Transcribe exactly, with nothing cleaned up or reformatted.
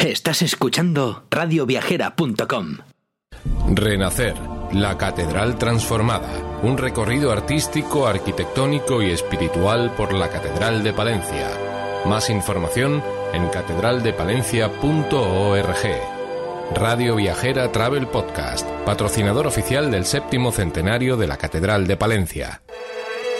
Estás escuchando radio viajera punto com. Renacer, la catedral transformada. Un recorrido artístico, arquitectónico y espiritual por la Catedral de Palencia. Más información en catedral de palencia punto org. Radio Viajera Travel Podcast, patrocinador oficial del séptimo centenario de la Catedral de Palencia.